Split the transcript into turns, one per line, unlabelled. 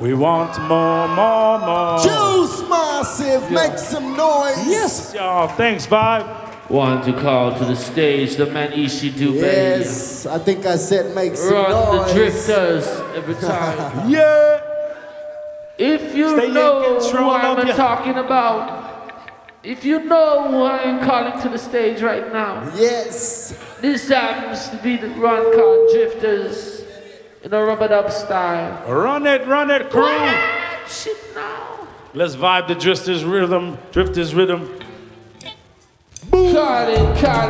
We want more.
Juice Massive, make some noise.
Yes, y'all. Thanks, Vibe.
Want to call to the stage the man Ishidu
Yes, I think I said make some
Run
noise.
the drifters every time.
Yeah.
If you
Stay in
know
control
who
of
I'm
ya.
talking about, if you know who I am calling to the stage right now,
Yes.
this happens to be the run called Drifters in a rub-a-dub style.
Run it, crew.
Shit now.
Let's vibe the drifters rhythm.
Call it.